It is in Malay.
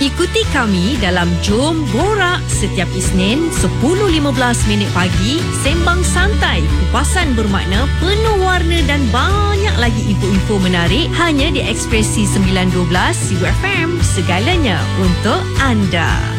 Ikuti kami dalam Jom Borak setiap Isnin 10.15 pagi, sembang santai, kupasan bermakna, penuh warna dan banyak lagi info-info menarik hanya di Ekspresi 912 Sibu FM. Segalanya untuk anda.